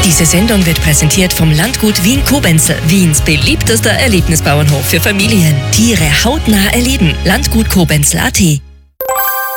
Diese Sendung wird präsentiert vom Landgut Wien-Koblenz, Wiens beliebtester Erlebnisbauernhof für Familien. Tiere hautnah erleben. Landgutkoblenz.at